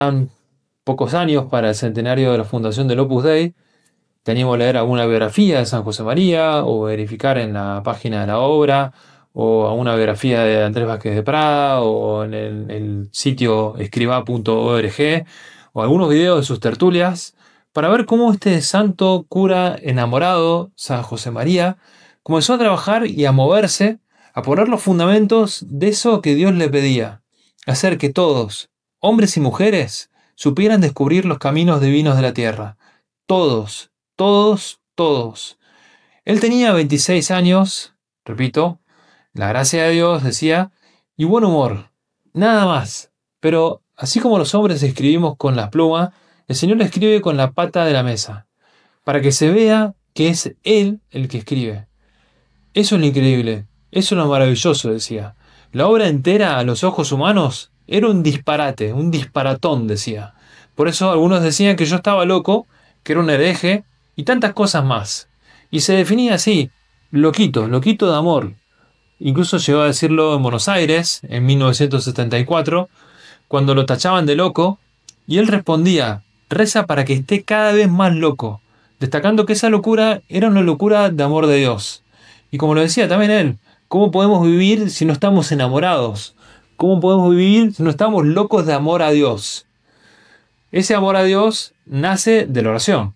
Pocos años para el centenario de la fundación del Opus Dei. Te animo a leer alguna biografía de San José María o verificar en la página de la obra o alguna biografía de Andrés Vázquez de Prada o en el sitio escriba.org o algunos videos de sus tertulias para ver cómo este santo cura enamorado, San José María, comenzó a trabajar y a moverse, a poner los fundamentos de eso que Dios le pedía, hacer que todos, hombres y mujeres, supieran descubrir los caminos divinos de la tierra. Todos, todos, todos. Él tenía 26 años, repito, la gracia de Dios, decía, y buen humor, nada más. Pero así como los hombres escribimos con la pluma, el Señor le escribe con la pata de la mesa, para que se vea que es Él el que escribe. Eso es lo increíble, eso es lo maravilloso, decía. La obra entera a los ojos humanos era un disparate, un disparatón, decía. Por eso algunos decían que yo estaba loco, que era un hereje y tantas cosas más. Y se definía así, loquito, loquito de amor. Incluso llegó a decirlo en Buenos Aires, en 1974, cuando lo tachaban de loco, y él respondía, reza para que esté cada vez más loco, destacando que esa locura era una locura de amor de Dios. Y como lo decía también él, ¿cómo podemos vivir si no estamos enamorados? ¿Cómo podemos vivir si no estamos locos de amor a Dios? Ese amor a Dios nace de la oración.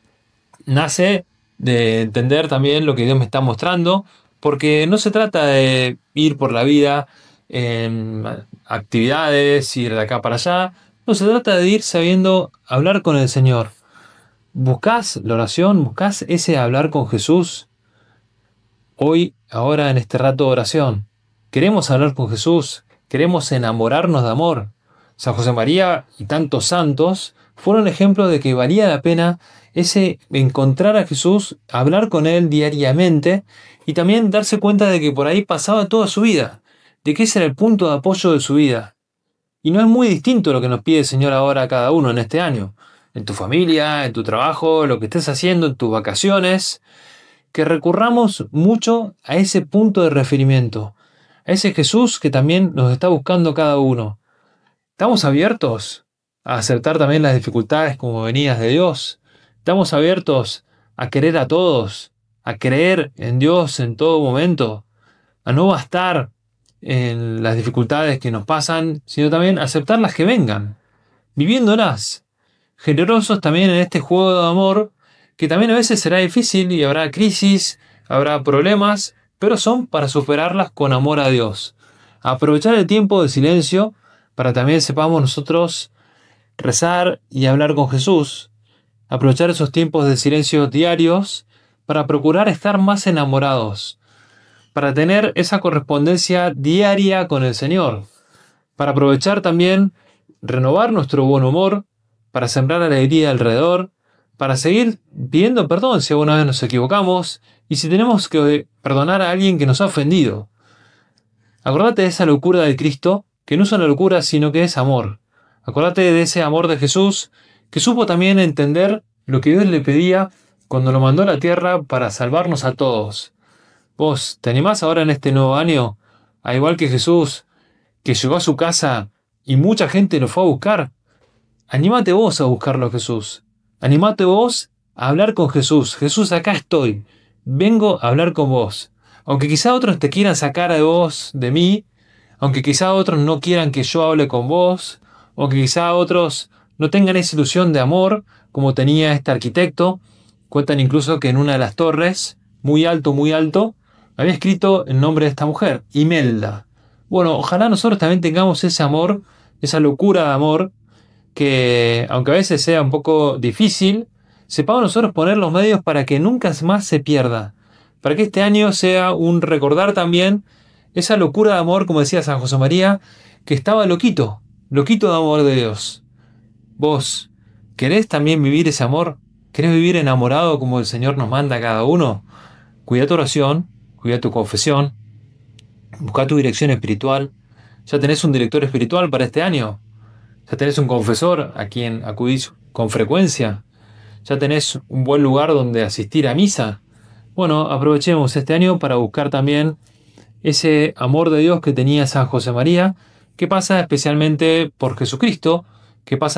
Nace de entender también lo que Dios me está mostrando, porque no se trata de ir por la vida en actividades, ir de acá para allá. No, se trata de ir sabiendo hablar con el Señor. ¿Buscás la oración? ¿Buscás ese hablar con Jesús? Hoy, ahora en este rato de oración, ¿queremos hablar con Jesús? ¿Queremos enamorarnos de amor? San José María y tantos santos fueron ejemplo de que valía la pena ese encontrar a Jesús, hablar con Él diariamente y también darse cuenta de que por ahí pasaba toda su vida, de que ese era el punto de apoyo de su vida. Y no es muy distinto lo que nos pide el Señor ahora a cada uno en este año, en tu familia, en tu trabajo, lo que estés haciendo, en tus vacaciones, que recurramos mucho a ese punto de referimiento, a ese Jesús que también nos está buscando cada uno. ¿Estamos abiertos a aceptar también las dificultades como venidas de Dios? ¿Estamos abiertos a querer a todos, a creer en Dios en todo momento, a no bastar en las dificultades que nos pasan, sino también aceptar las que vengan, viviéndolas, generosos también en este juego de amor, que también a veces será difícil y habrá crisis, habrá problemas, pero son para superarlas con amor a Dios. Aprovechar el tiempo de silencio para también sepamos nosotros rezar y hablar con Jesús. Aprovechar esos tiempos de silencio diarios para procurar estar más enamorados, para tener esa correspondencia diaria con el Señor, para aprovechar también renovar nuestro buen humor, para sembrar alegría alrededor, para seguir pidiendo perdón si alguna vez nos equivocamos y si tenemos que perdonar a alguien que nos ha ofendido. Acordate de esa locura de Cristo, que no es una locura sino que es amor. Acordate de ese amor de Jesús, que supo también entender lo que Dios le pedía cuando lo mandó a la tierra para salvarnos a todos. ¿Vos te animás ahora en este nuevo año, a igual que Jesús, que llegó a su casa y mucha gente lo fue a buscar? Anímate vos a buscarlo a Jesús. Anímate vos a hablar con Jesús. Jesús, acá estoy. Vengo a hablar con vos. Aunque quizá otros te quieran sacar de vos, de mí, aunque quizá otros no quieran que yo hable con vos, o que quizá otros no tengan esa ilusión de amor como tenía este arquitecto. Cuentan incluso que en una de las torres, muy alto, había escrito el nombre de esta mujer, Imelda. Bueno, ojalá nosotros también tengamos ese amor, esa locura de amor, que aunque a veces sea un poco difícil, sepamos nosotros poner los medios para que nunca más se pierda. Para que este año sea un recordar también esa locura de amor, como decía San José María, que estaba loquito, loquito de amor de Dios. ¿Vos querés también vivir ese amor? ¿Querés vivir enamorado como el Señor nos manda a cada uno? Cuida tu oración, cuida tu confesión, busca tu dirección espiritual. ¿Ya tenés un director espiritual para este año? ¿Ya tenés un confesor a quien acudís con frecuencia? ¿Ya tenés un buen lugar donde asistir a misa? Bueno, aprovechemos este año para buscar también ese amor de Dios que tenía San José María, que pasa especialmente por Jesucristo, ¿Qué pasa